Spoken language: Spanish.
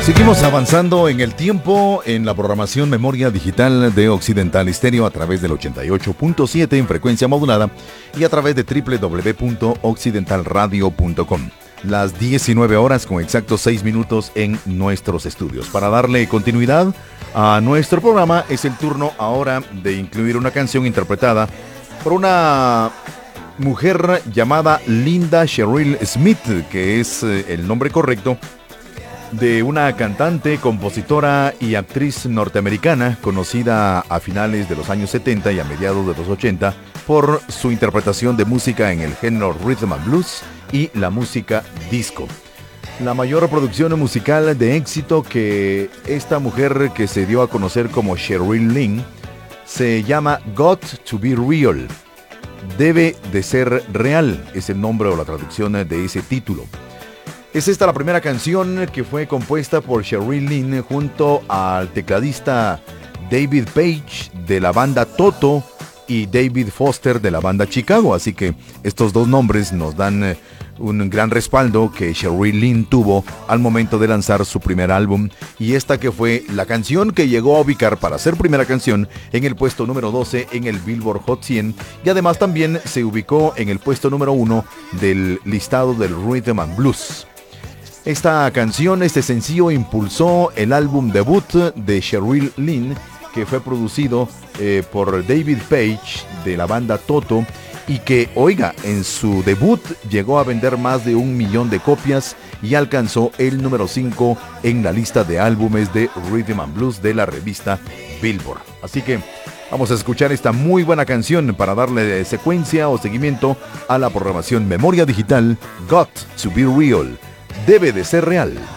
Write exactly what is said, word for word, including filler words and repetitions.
Seguimos avanzando en el tiempo en la programación Memoria Digital de Occidental Estéreo a través del ochenta y ocho punto siete en frecuencia modulada y a través de doble u doble u doble u punto occidental radio punto com. Las diecinueve horas con exactos seis minutos en nuestros estudios. Para darle continuidad a nuestro programa, es el turno ahora de incluir una canción interpretada por una mujer llamada Linda Cheryl Smith, que es el nombre correcto de una cantante, compositora y actriz norteamericana conocida a finales de los años setenta y a mediados de los ochenta por su interpretación de música en el género rhythm and blues y la música disco. La mayor producción musical de éxito que esta mujer, que se dio a conocer como Cheryl Lynn, se llama Got to Be Real. Debe de ser real, es el nombre o la traducción de ese título. Es esta la primera canción que fue compuesta por Cheryl Lynn junto al tecladista David Page de la banda Toto y David Foster de la banda Chicago. Así que estos dos nombres nos dan un gran respaldo que Cheryl Lynn tuvo al momento de lanzar su primer álbum, y esta que fue la canción que llegó a ubicar para ser primera canción en el puesto número doce en el Billboard Hot cien, y además también se ubicó en el puesto número uno del listado del Rhythm and Blues. Esta canción, este sencillo, impulsó el álbum debut de Cheryl Lynn, que fue producido eh, por David Page de la banda Toto, y que, oiga, en su debut llegó a vender más de un millón de copias y alcanzó el número cinco en la lista de álbumes de Rhythm and Blues de la revista Billboard. Así que vamos a escuchar esta muy buena canción para darle secuencia o seguimiento a la programación Memoria Digital. Got to Be Real. Debe de ser real.